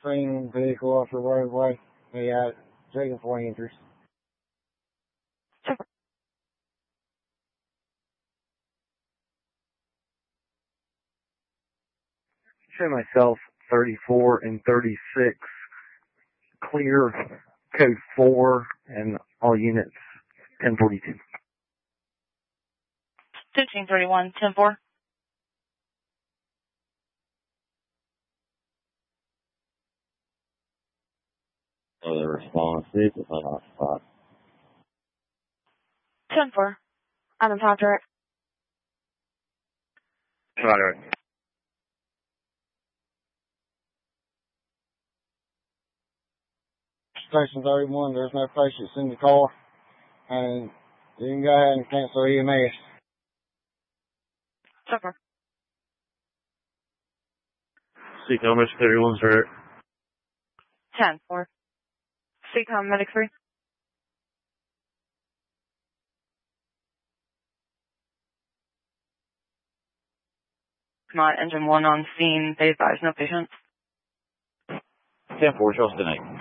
training vehicle off the roadway. Yeah, taking 4 injuries. Show myself 34 and 36. Clear, code 4, and all units 1042. 1531, 10-4. So the response is unoccupied. 10-4. I'm in top direct. Roger. Station 31, there's no patients in the car, and you can go ahead and cancel EMS. 10-4. CCOM Mr. 31's direct. 10-4. CCOM Medic 3. Come on, engine 1 on scene. They advise no patients. 10-4, Charleston 8.